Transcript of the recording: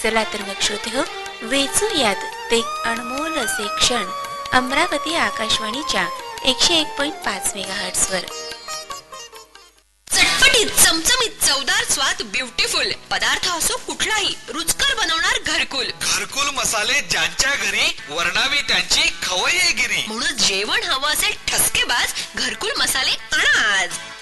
चला तर मग श्रोते हो, वेचूयात ते अनमोल असे क्षण अमरावती आकाशवाणीच्या 101.5 मेगाहर्ट्झ वर. चटपटीत, चमचमीत, चवदार स्वाद, ब्युटिफुल पदार्थ असो कुठलाही, रुचकर बनवणार घरकुल. घरकुल मसाले ज्यांच्या घरी, वर्णावी त्यांची खवय्येगिरी. म्हणून जेवण हवं असेल ठसकेबाज, घरकुल मसाले आणा आज.